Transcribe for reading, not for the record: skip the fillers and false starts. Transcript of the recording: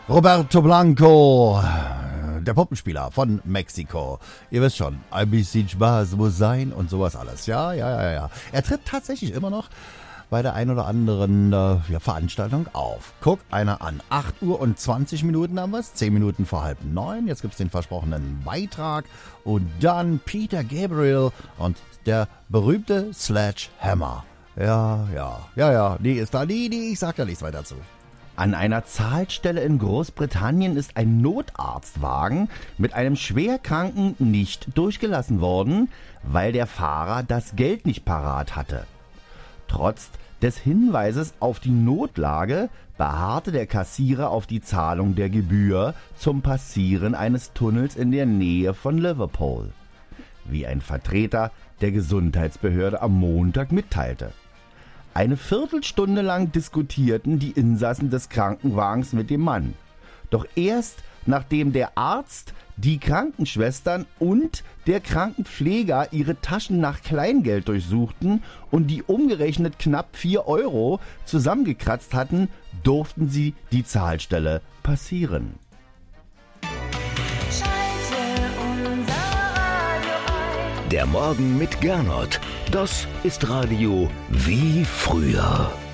Roberto Blanco, der Puppenspieler von Mexiko. Ihr wisst schon, ABC Spaß muss sein und sowas alles. Ja. Er tritt tatsächlich immer noch bei der ein oder anderen Veranstaltung auf. Guck einer an. 8 Uhr und 20 Minuten haben wir es. 10 Minuten vor 8:30. Jetzt gibt es den versprochenen Beitrag. Und dann Peter Gabriel und der berühmte Sledgehammer. Ja. Nee, ist da. Nee, ich sag da nichts weiter zu. An einer Zahlstelle in Großbritannien ist ein Notarztwagen mit einem Schwerkranken nicht durchgelassen worden, weil der Fahrer das Geld nicht parat hatte. Trotz des Hinweises auf die Notlage beharrte der Kassierer auf die Zahlung der Gebühr zum Passieren eines Tunnels in der Nähe von Liverpool, wie ein Vertreter der Gesundheitsbehörde am Montag mitteilte. Eine Viertelstunde lang diskutierten die Insassen des Krankenwagens mit dem Mann. Doch erst nachdem der Arzt, die Krankenschwestern und der Krankenpfleger ihre Taschen nach Kleingeld durchsuchten und die umgerechnet knapp 4 Euro zusammengekratzt hatten, durften sie die Zahlstelle passieren. Der Morgen mit Gernot. Das ist Radio wie früher.